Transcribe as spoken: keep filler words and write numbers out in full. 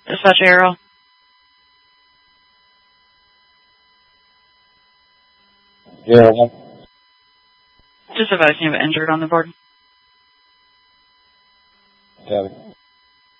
Dispatch Arrow. Zero one. Just advising you of injured on the board. Copy.